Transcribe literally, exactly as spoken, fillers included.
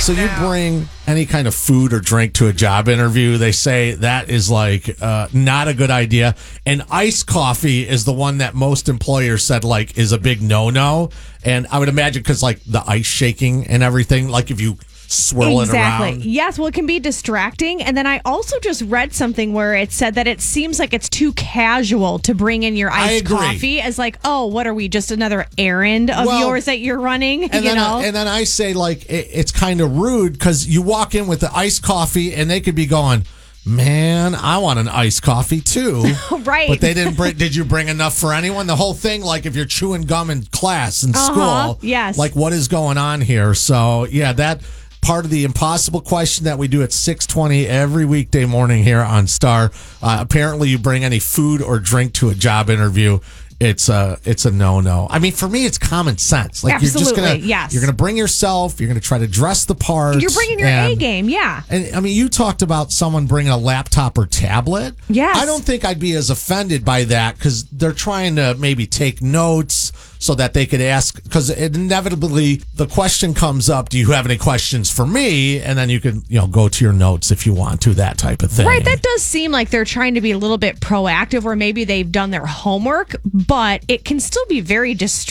So you bring any kind of food or drink to a job interview, they say that is like uh, not a good idea. And iced coffee is the one that most employers said like is a big no-no. And I would imagine because like the ice shaking and everything, like if you swirl exactly. it around. Yes, well, it can be distracting. And then I also just read something where it said that it seems like it's too casual to bring in your iced coffee as like, oh, what are we, just another errand of well, yours that you're running? And you then, know? I, and then I say like it, it's kind of rude because you walk in with the iced coffee and they could be going, man, I want an iced coffee too. Right. But they didn't bring, did you bring enough for anyone? The whole thing, like if you're chewing gum in class in uh-huh. school, yes. like what is going on here? So yeah, that part of the impossible question that we do at six twenty every weekday morning here on Star. Uh, apparently you bring any food or drink to a job interview, it's a it's a no no. I mean, for me, it's common sense. Like Absolutely, you're just gonna yes. you're gonna bring yourself. You're gonna try to dress the part. You're bringing your and, A game, yeah. And I mean, you talked about someone bringing a laptop or tablet. Yes. I don't think I'd be as offended by that because they're trying to maybe take notes so that they could ask, because inevitably the question comes up, do you have any questions for me? And then you can, you know, go to your notes if you want to, that type of thing. Right, that does seem like they're trying to be a little bit proactive, or maybe they've done their homework, but it can still be very distracting.